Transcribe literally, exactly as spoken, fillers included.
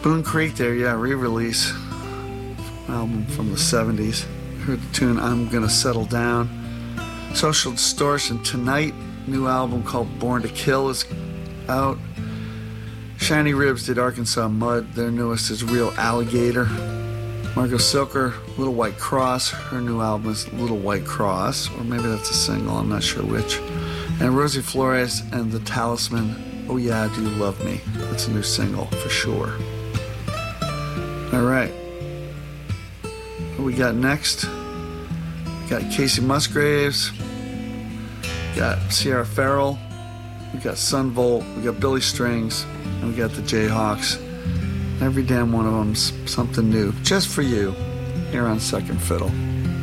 Boone Creek there, yeah, re-release. Album from the seventies. Heard the tune I'm Gonna Settle Down. Social Distortion Tonight, new album called Born to Kill is out. Shiny Ribs did Arkansas Mud. Their newest is Real Alligator. Margot Silker, Little White Cross. Her new album is Little White Cross, or maybe that's a single, I'm not sure which. And Rosie Flores and The Talisman, Oh Yeah, Do You Love Me? That's a new single for sure. All right. What we got next? We got Casey Musgraves. We got Sierra Farrell. We got Sunvolt. We got Billy Strings. And we got the Jayhawks. Every damn one of them's something new, just for you, here on Second Fiddle.